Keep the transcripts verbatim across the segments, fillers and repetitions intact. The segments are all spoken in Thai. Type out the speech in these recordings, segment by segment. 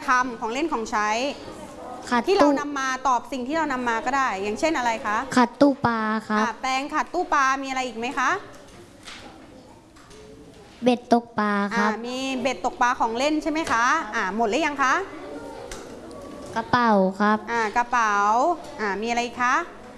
ำของเล่นของใช้ที่เรานำมาตอบสิ่งที่เรานำมาก็ได้อย่างเช่นอะไรคะขัดตู้ปลาครับแปรงขัดตู้ปลามีอะไรอีกไหมคะเบ็ดตกปลาครับมีเบ็ดตกปลาของเล่นใช่ไหมคะอ่าหมดหรือยังคะกระเป๋าครับอ่ากระเป๋าอ่ามีอะไรคะ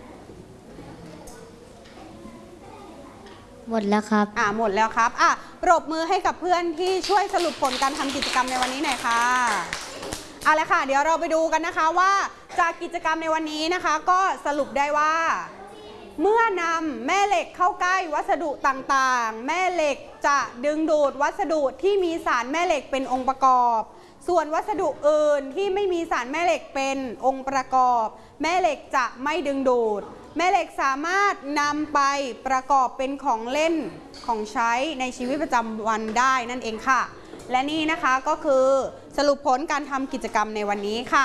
หมดแล้วครับอ่าหมดแล้วครับอ่ะปรบมือให้กับเพื่อนที่ช่วยสรุปผลการทำกิจกรรมในวันนี้หน่อยค่ะเอาละค่ะเดี๋ยวเราไปดูกันนะคะว่าจากกิจกรรมในวันนี้นะคะก็สรุปได้ว่าเมื่อนำแม่เหล็กเข้าใกล้วัสดุต่างๆแม่เหล็กจะดึงดูดวัสดุที่มีสารแม่เหล็กเป็นองค์ประกอบส่วนวัสดุอื่นที่ไม่มีสารแม่เหล็กเป็นองค์ประกอบแม่เหล็กจะไม่ดึงดูดแม่เหล็กสามารถนำไปประกอบเป็นของเล่นของใช้ในชีวิตประจำวันได้นั่นเองค่ะและนี่นะคะก็คือสรุปผลการทำกิจกรรมในวันนี้ค่ะ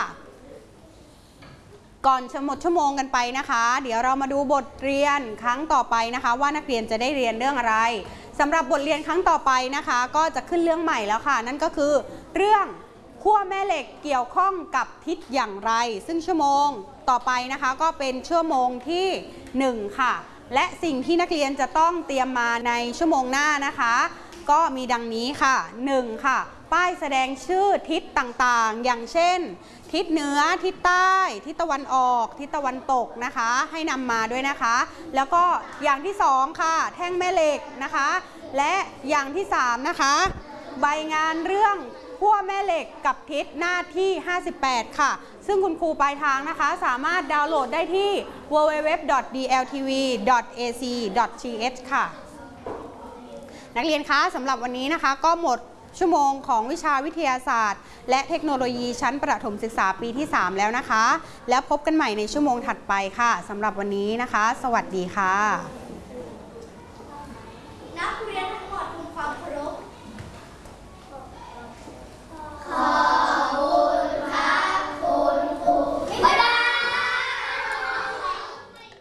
ก่อนจะหมดชั่วโมงกันไปนะคะเดี๋ยวเรามาดูบทเรียนครั้งต่อไปนะคะว่านักเรียนจะได้เรียนเรื่องอะไรสำหรับบทเรียนครั้งต่อไปนะคะก็จะขึ้นเรื่องใหม่แล้วค่ะนั่นก็คือเรื่องขั้วแม่เหล็กเกี่ยวข้องกับทิศอย่างไรซึ่งชั่วโมงต่อไปนะคะก็เป็นชั่วโมงที่หนึ่งค่ะและสิ่งที่นักเรียนจะต้องเตรียมมาในชั่วโมงหน้านะคะก็มีดังนี้ค่ะหนึ่งค่ะป้ายแสดงชื่อทิศต่างๆอย่างเช่นทิศเหนือทิศใต้ทิศตะวันออกทิศตะวันตกนะคะให้นำมาด้วยนะคะแล้วก็อย่างที่สองค่ะแท่งแม่เหล็กนะคะและอย่างที่สามนะคะใบงานเรื่องขั้วแม่เหล็กกับทิศหน้าที่ห้าสิบแปดค่ะซึ่งคุณครูปลายทางนะคะสามารถดาวน์โหลดได้ที่ ดับเบิลยู ดับเบิลยู ดับเบิลยู ดอท ดี แอล ที วี ดอท เอ ซี ดอท ที เอช ค่ะนักเรียนคะสำหรับวันนี้นะคะก็หมดชั่วโมงของวิชาวิทยาศาสตร์และเทคโนโลยีชั้นประถมศึกษาปีที่สามแล้วนะคะแล้วพบกันใหม่ในชั่วโมงถัดไปค่ะสำหรับวันนี้นะคะสวัสดีค่ะ